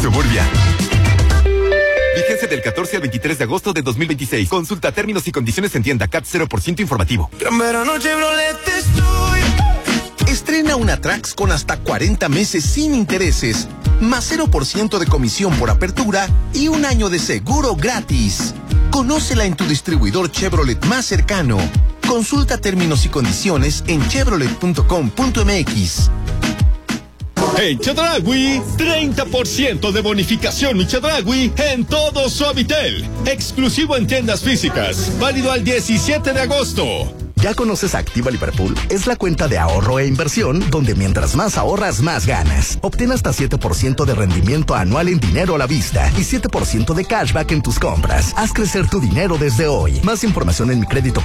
Suburbia. Vigencia del 14 al 23 de agosto de 2026. Consulta términos y condiciones en tienda. CAT 0% informativo. Gran verano Chevrolet estoy. Estrena una Trax con hasta 40 meses sin intereses, más 0% de comisión por apertura y un año de seguro gratis. Conócela en tu distribuidor Chevrolet más cercano. Consulta términos y condiciones en chevrolet.com.mx. En Chedraui, 30% de bonificación mi Chedraui en todo Suavitel. Exclusivo en tiendas físicas. Válido al 17 de agosto. ¿Ya conoces Activa Liverpool? Es la cuenta de ahorro e inversión donde mientras más ahorras, más ganas. Obtén hasta 7% de rendimiento anual en dinero a la vista y 7% de cashback en tus compras. Haz crecer tu dinero desde hoy. Más información en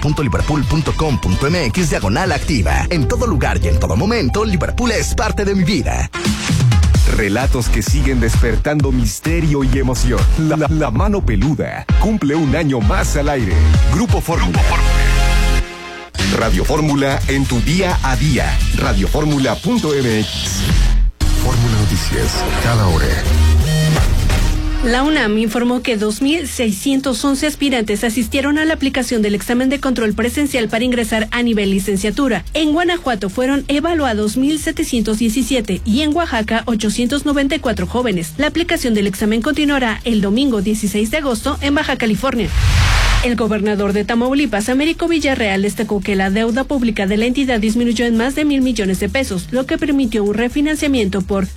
micredito.liverpool.com.mx/activa. En todo lugar y en todo momento, Liverpool es parte de mi vida. Relatos que siguen despertando misterio y emoción. La mano peluda cumple un año más al aire. Grupo Fórmula. Radio Fórmula en tu día a día. Radioformula.mx. Fórmula Noticias, cada hora. La UNAM informó que 2.611 aspirantes asistieron a la aplicación del examen de control presencial para ingresar a nivel licenciatura. En Guanajuato fueron evaluados 1.717 y en Oaxaca 894 jóvenes. La aplicación del examen continuará el domingo 16 de agosto en Baja California. El gobernador de Tamaulipas, Américo Villarreal, destacó que la deuda pública de la entidad disminuyó en más de 1,000 millones de pesos, lo que permitió un refinanciamiento por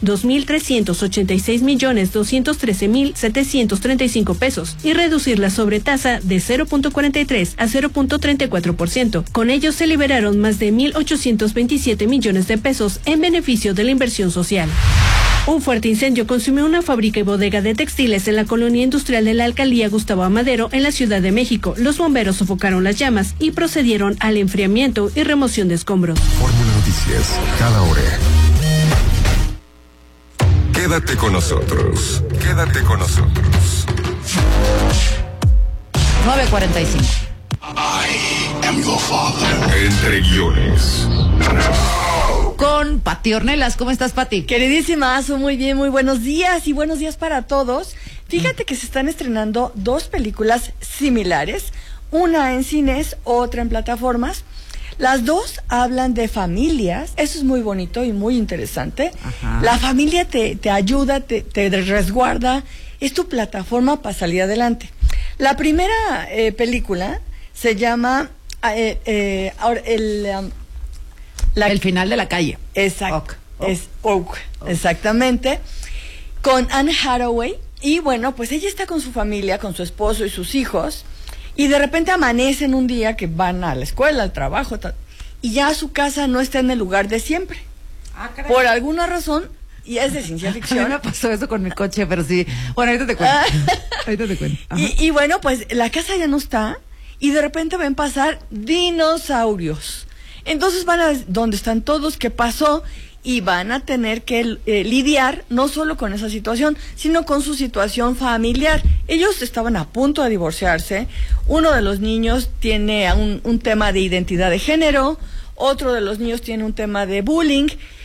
2.386.213.735 pesos y reducir la sobretasa de 0.43 a 0.34%. Con ello se liberaron más de 1.827 millones de pesos en beneficio de la inversión social. Un fuerte incendio consumió una fábrica y bodega de textiles en la colonia industrial de la alcaldía Gustavo Amadero en la Ciudad de México. Los bomberos sofocaron las llamas y procedieron al enfriamiento y remoción de escombros. Fórmula Noticias, cada hora. Quédate con nosotros. Quédate con nosotros. 9:45. I am your father. Entre guiones. Con Pati Ornelas. ¿Cómo estás, Pati? Queridísima, muy bien, muy buenos días y buenos días para todos. Fíjate que se están estrenando dos películas similares, una en cines, otra en plataformas. Las dos hablan de familias, eso es muy bonito y muy interesante. Ajá. La familia te ayuda, te resguarda, es tu plataforma para salir adelante. La primera película se llama El final de la calle. Exacto. Es Oak, exactamente. Con Anne Hathaway. Y bueno, pues ella está con su familia, con su esposo y sus hijos. Y de repente amanecen un día que van a la escuela, al trabajo. Y ya su casa no está en el lugar de siempre. Por alguna razón, y es de ciencia ficción. A mí me pasó eso con mi coche, pero sí. Bueno, ahorita te cuento. Ahorita te cuento. Y bueno, pues la casa ya no está. Y de repente ven pasar dinosaurios. Entonces van a donde están todos, qué pasó, y van a tener que lidiar no solo con esa situación, sino con su situación familiar. Ellos estaban a punto de divorciarse. Uno de los niños tiene un tema de identidad de género, otro de los niños tiene un tema de bullying,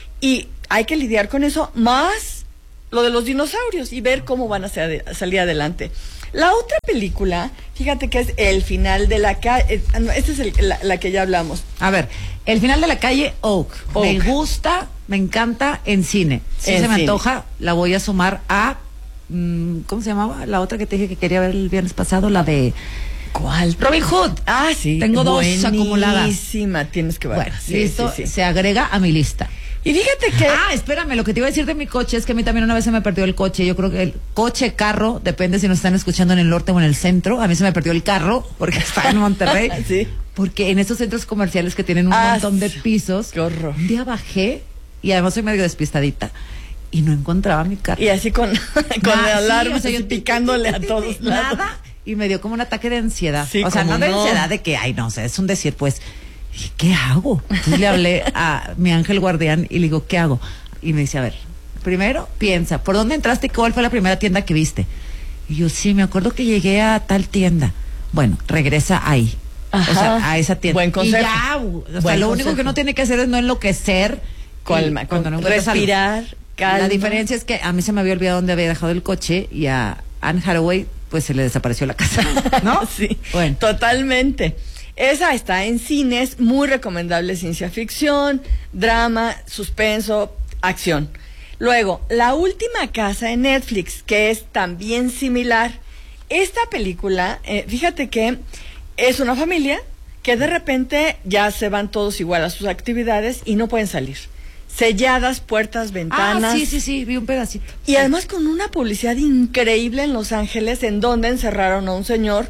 y hay que lidiar con eso, más lo de los dinosaurios, y ver cómo van a salir adelante. La otra película, fíjate que es El final de la calle. Esta es la que ya hablamos. A ver, El final de la calle, Oak. Me gusta, me encanta en cine. Si se me antoja, la voy a sumar a... ¿cómo se llamaba? La otra que te dije que quería ver el viernes pasado, la de... ¿Cuál? Robin Hood. Ah, sí. Tengo dos acumuladas. Buenísima, tienes que ver. Bueno, listo, se agrega a mi lista. Y fíjate que... espérame, lo que te iba a decir de mi coche es que a mí también una vez se me perdió el coche. Yo creo que el carro, depende si nos están escuchando en el norte o en el centro. A mí se me perdió el carro porque está en Monterrey. Sí. Porque en esos centros comerciales que tienen un montón de pisos, qué horror. Un día bajé, y además soy medio despistadita, y no encontraba mi carro. Y así con la alarma, sí, yo picándole a todos lados. Nada, y me dio como un ataque de ansiedad. Sí, o sea, no de ansiedad de que, no sé, es un decir, pues... Dije, ¿qué hago? Entonces le hablé a mi ángel guardián y le digo, ¿qué hago? Y me dice, a ver, primero piensa, ¿por dónde entraste y cuál fue la primera tienda que viste? Y yo, sí, me acuerdo que llegué a tal tienda. Bueno, regresa ahí. Ajá. O sea, a esa tienda. Buen consejo. Y ya, o sea, lo único que uno tiene que hacer es no enloquecer. Cuando no respirar. calma. La diferencia es que a mí se me había olvidado dónde había dejado el coche y a Anne Hathaway pues se le desapareció la casa, ¿no? Sí, bueno. Totalmente. Esa está en cines, muy recomendable, ciencia ficción, drama, suspenso, acción. Luego, La última casa en Netflix, que es también similar. Esta película, fíjate que es una familia que de repente ya se van todos igual a sus actividades y no pueden salir. Selladas, puertas, ventanas. Sí, vi un pedacito. Y además con una publicidad increíble en Los Ángeles, en donde encerraron a un señor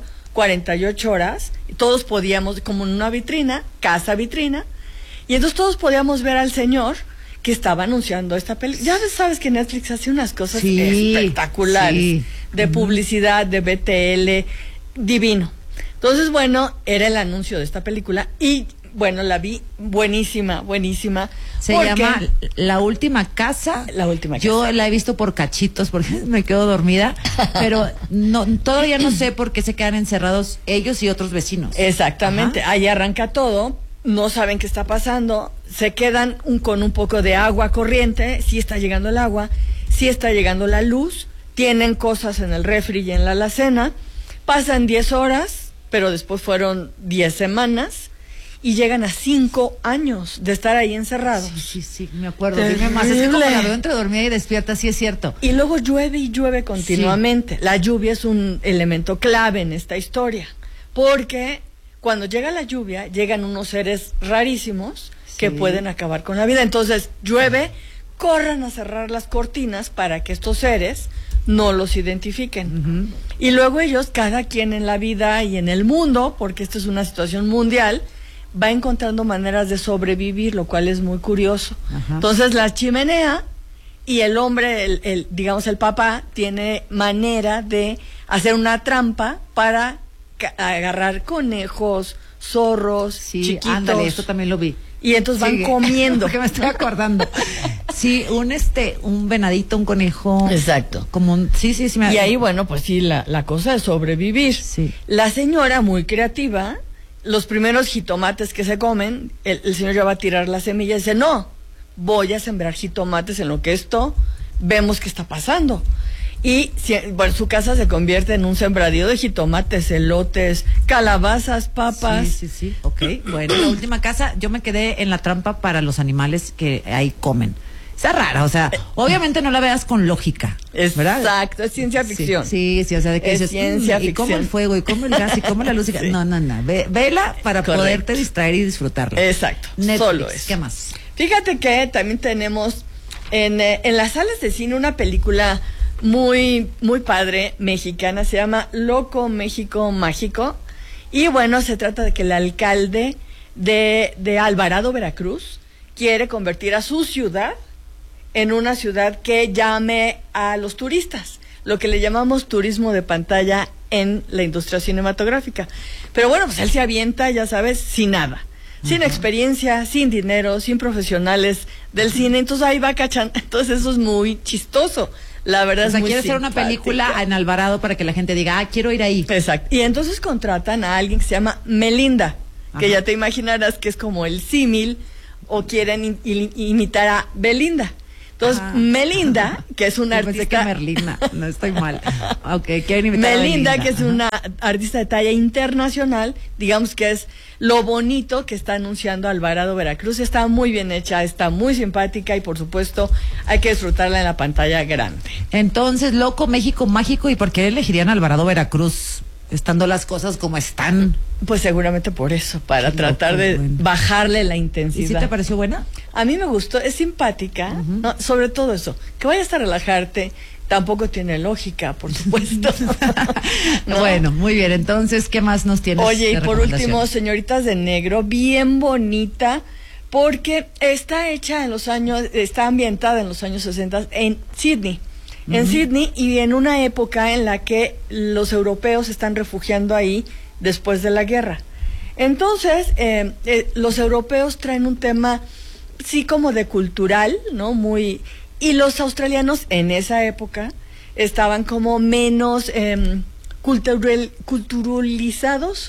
48 horas, y todos podíamos, como en una vitrina, casa vitrina, y entonces todos podíamos ver al señor que estaba anunciando esta película. Ya sabes que Netflix hace unas cosas espectaculares, de publicidad, de BTL, divino. Entonces, bueno, era el anuncio de esta película, y bueno, la vi buenísima. Se llama La última casa. La última casa. Yo la he visto por cachitos porque me quedo dormida, pero no, todavía no sé por qué se quedan encerrados ellos y otros vecinos. Exactamente, ahí arranca todo, no saben qué está pasando, se quedan con un poco de agua corriente, sí está llegando el agua, sí está llegando la luz, tienen cosas en el refri y en la alacena, pasan 10 horas, pero después fueron 10 semanas, y llegan a 5 años de estar ahí encerrados. Sí, me acuerdo. Dime más, es que como la veo entre dormida y despierta, sí es cierto. Y luego llueve y llueve continuamente. Sí. La lluvia es un elemento clave en esta historia, porque cuando llega la lluvia, llegan unos seres rarísimos que pueden acabar con la vida. Entonces, llueve, corran a cerrar las cortinas para que estos seres no los identifiquen. Y luego ellos, cada quien en la vida y en el mundo, porque esta es una situación mundial, va encontrando maneras de sobrevivir, lo cual es muy curioso. Entonces la chimenea y el hombre, digamos el papá, tiene manera de hacer una trampa para agarrar conejos, zorros, chiquitos. Ándale, esto también lo vi. Y entonces van comiendo. Que me estoy acordando. Sí, un venadito, un conejo. Exacto. Como sí. Y ahí, bueno, pues sí, la cosa es sobrevivir. Sí. La señora, muy creativa, los primeros jitomates que se comen, el señor ya va a tirar la semilla y dice, no, voy a sembrar jitomates en lo que esto, vemos qué está pasando. Y bueno, su casa se convierte en un sembradío de jitomates, elotes, calabazas, papas. Sí. Ok, bueno, La última casa, yo me quedé en la trampa para los animales que ahí comen. Está rara, o sea, obviamente no la veas con lógica, ¿verdad? Exacto, es ciencia ficción. Sí, o sea, de que dices, ciencia ficción. Y cómo el fuego, y cómo el gas, y cómo la luz. No, vela para poderte distraer y disfrutarla. Exacto, Netflix, solo es. ¿Qué más? Fíjate que también tenemos en las salas de cine una película muy padre, mexicana, se llama Loco México Mágico, y bueno, se trata de que el alcalde de Alvarado, Veracruz, quiere convertir a su ciudad en una ciudad que llame a los turistas, lo que le llamamos turismo de pantalla en la industria cinematográfica. Pero bueno, pues él se avienta, ya sabes, sin nada, sin experiencia, sin dinero, sin profesionales del cine, entonces ahí va cachando, entonces eso es muy chistoso. La verdad, o sea, quiere hacer una película en Alvarado para que la gente diga, quiero ir ahí. Exacto. Y entonces contratan a alguien que se llama Melinda, que ya te imaginarás que es como el símil, o quieren imitar a Belinda. Entonces, Melinda, que es una artista... Pensé que Merlina, no estoy mal. Ok, quieren imitar a Melinda, que es una artista de talla internacional, digamos que es lo bonito que está anunciando Alvarado, Veracruz. Está muy bien hecha, está muy simpática y por supuesto hay que disfrutarla en la pantalla grande. Entonces, Loco México Mágico, ¿y por qué elegirían Alvarado, Veracruz? Estando las cosas como están. Pues seguramente por eso, para tratar de bajarle la intensidad. ¿Y si te pareció buena? A mí me gustó, es simpática, ¿no? Sobre todo eso, que vayas a relajarte, tampoco tiene lógica, por supuesto. ¿No? Bueno, muy bien, entonces, ¿qué más nos tienes? Oye, y por último, Señoritas de Negro, bien bonita, porque está hecha está ambientada en los años 60 en Sydney. En Sydney, y en una época en la que los europeos se están refugiando ahí después de la guerra. Entonces, los europeos traen un tema, sí, como de cultural, ¿no? Y los australianos en esa época estaban como menos culturalizados.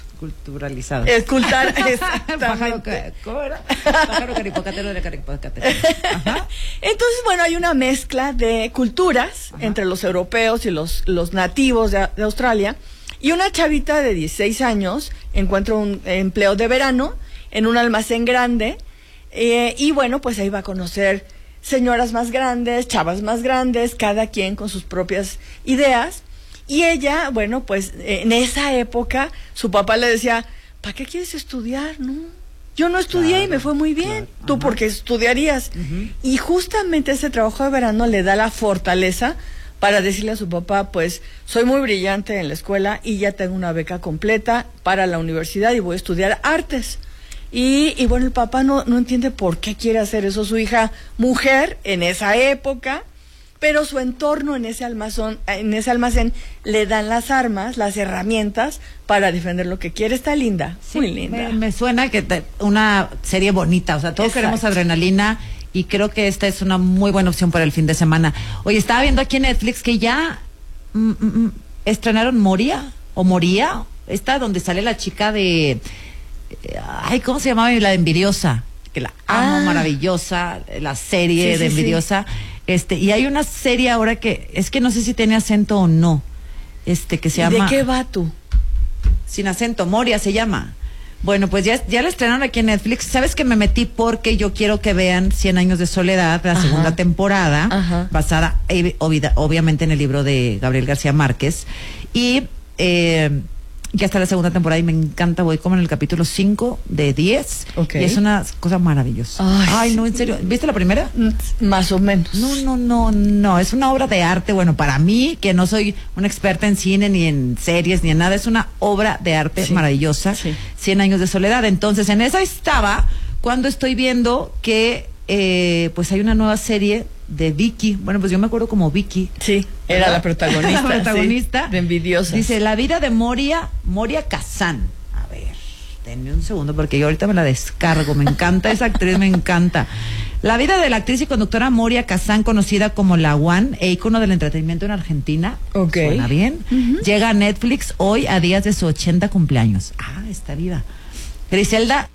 ¿Cómo era? Pájaro caripocatero de caripocatero. Entonces, bueno, hay una mezcla de culturas entre los europeos y los nativos de Australia. Y una chavita de 16 años encuentra un empleo de verano en un almacén grande. Y bueno, pues ahí va a conocer señoras más grandes, chavas más grandes, cada quien con sus propias ideas. Y ella, bueno, pues en esa época su papá le decía, ¿para qué quieres estudiar? No, yo no estudié y me fue muy bien. ¿Tú por qué estudiarías? Y justamente ese trabajo de verano le da la fortaleza para decirle a su papá, pues soy muy brillante en la escuela y ya tengo una beca completa para la universidad y voy a estudiar artes. Y bueno, el papá no entiende por qué quiere hacer eso su hija mujer en esa época, pero su entorno en ese almacén le dan las armas, las herramientas para defender lo que quiere. Está linda, sí, muy linda. Me suena que una serie bonita, o sea, todos queremos adrenalina y creo que esta es una muy buena opción para el fin de semana. Oye, estaba viendo aquí en Netflix que ya estrenaron Moria, esta donde sale la chica de... ¿cómo se llamaba? La de Envidiosa, que la amo, maravillosa, la serie de Envidiosa. Y hay una serie ahora que, es que no sé si tiene acento o no, que se llama... ¿De qué va tú? Sin acento, Moria se llama. Bueno, pues ya la estrenaron aquí en Netflix. ¿Sabes que me metí? Porque yo quiero que vean 100 años de soledad, la segunda temporada, basada obviamente en el libro de Gabriel García Márquez. Y ya está la segunda temporada y me encanta, voy como en el capítulo 5 de 10. Y es una cosa maravillosa. Ay, no, en serio. ¿Viste la primera? Más o menos. No, es una obra de arte. Bueno, para mí, que no soy una experta en cine, ni en series, ni en nada, es una obra de arte maravillosa. 100 años de soledad. Entonces, en esa estaba cuando estoy viendo que pues hay una nueva serie de Vicky. Bueno, pues yo me acuerdo como Vicky. Sí, era la protagonista. La protagonista. De Envidiosas. Dice, la vida de Moria Kazan. A ver, denme un segundo porque yo ahorita me la descargo. Me encanta esa actriz, me encanta. La vida de la actriz y conductora Moria Kazan, conocida como la One, e ícono del entretenimiento en Argentina. ¿Suena bien? Llega a Netflix hoy a días de su 80 cumpleaños. Está viva. Griselda.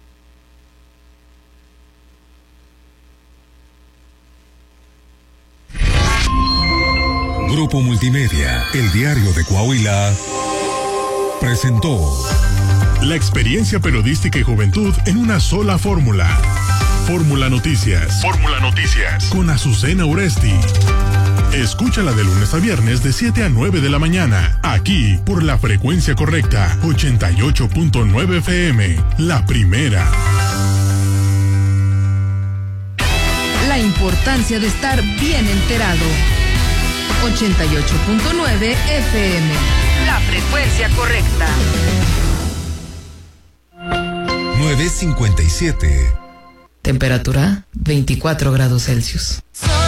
Grupo Multimedia, el diario de Coahuila, presentó la experiencia periodística y juventud en una sola fórmula. Fórmula Noticias. Fórmula Noticias. Con Azucena Uresti. Escúchala de lunes a viernes de 7 a 9 de la mañana, aquí por la frecuencia correcta, 88.9 FM, la primera. La importancia de estar bien enterado. 88.9 FM. La frecuencia correcta. 9:57. Temperatura 24 grados Celsius.